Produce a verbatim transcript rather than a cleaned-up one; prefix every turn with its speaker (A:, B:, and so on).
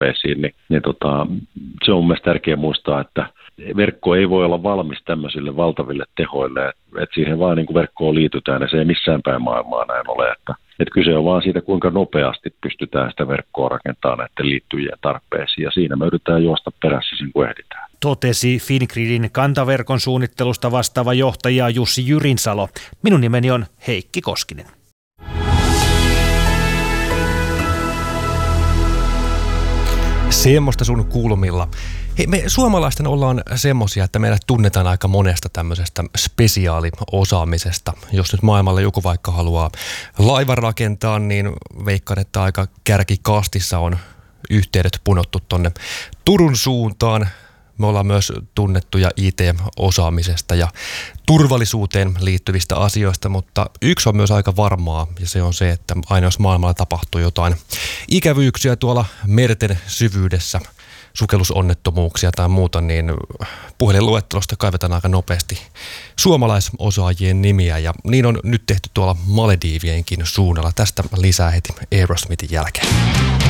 A: tarpeisiin, niin, niin tota, se on mun mielestä tärkeää muistaa, että verkko ei voi olla valmis tämmöisille valtaville tehoille, että et siihen vaan niin kuin verkkoon liitytään ja se ei missään päin maailmaa näin ole, että et kyse on vaan siitä, kuinka nopeasti pystytään sitä verkkoa rakentamaan näiden liittyjien tarpeisiin ja siinä me yritetään juosta perässä sen kun ehditään.
B: Totesi Fingridin kantaverkon suunnittelusta vastaava johtaja Jussi Jyrinsalo. Minun nimeni on Heikki Koskinen.
C: Semmoista sun kulmilla. Hei, me suomalaisten ollaan semmosia, että meidät tunnetaan aika monesta tämmöisestä spesiaaliosaamisesta. Jos nyt maailmalle joku vaikka haluaa laivan rakentaa, niin veikkaan, että aika kärkikastissa on yhteydet punottu tonne Turun suuntaan. Me ollaan myös tunnettuja I T-osaamisesta ja turvallisuuteen liittyvistä asioista, mutta yksi on myös aika varmaa ja se on se, että aina jos maailmalla tapahtuu jotain ikävyyksiä tuolla merten syvyydessä, sukellusonnettomuuksia tai muuta, niin puhelinluettelosta kaivetaan aika nopeasti suomalaisosaajien nimiä ja niin on nyt tehty tuolla Malediivienkin suunnalla. Tästä lisää heti Aerosmithin jälkeen.